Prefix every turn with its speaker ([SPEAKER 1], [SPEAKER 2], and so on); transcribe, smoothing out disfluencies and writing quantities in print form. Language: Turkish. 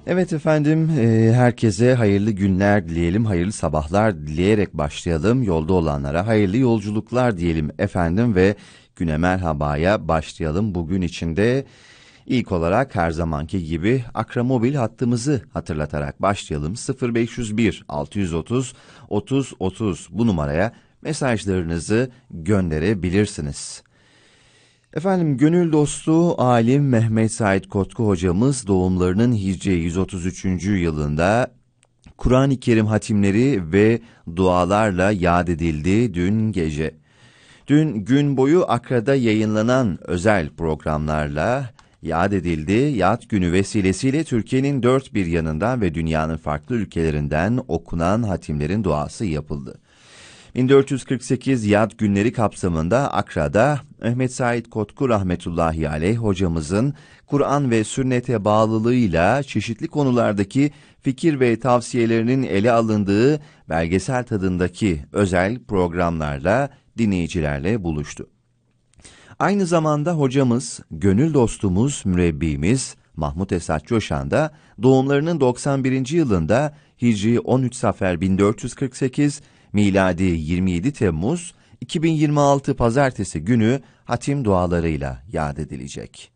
[SPEAKER 1] Evet efendim, herkese hayırlı günler dileyelim, hayırlı sabahlar dileyerek başlayalım. Yolda olanlara hayırlı yolculuklar diyelim efendim ve güne merhabaya başlayalım. Bugün içinde ilk olarak her zamanki gibi Akramobil hattımızı hatırlatarak başlayalım. 0501 630 30 30 bu numaraya mesajlarınızı gönderebilirsiniz. Efendim gönül dostu alim Mehmet Said Kotku hocamız doğumlarının Hicri 133. yılında Kur'an-ı Kerim hatimleri ve dualarla yad edildi dün gece. Dün gün boyu Akra'da yayınlanan özel programlarla yad edildi. Yad günü vesilesiyle Türkiye'nin dört bir yanından ve dünyanın farklı ülkelerinden okunan hatimlerin duası yapıldı. 1448 Yad günleri kapsamında Akra'da Mehmet Said Kotku rahmetullahi aleyh hocamızın Kur'an ve sünnete bağlılığıyla çeşitli konulardaki fikir ve tavsiyelerinin ele alındığı belgesel tadındaki özel programlarla dinleyicilerle buluştu. Aynı zamanda hocamız, gönül dostumuz, mürebbimiz Mahmut Esat Coşan da doğumlarının 91. yılında Hicri 13 Safer 1448, miladi 27 Temmuz 2026 Pazartesi günü hatim dualarıyla yad edilecek.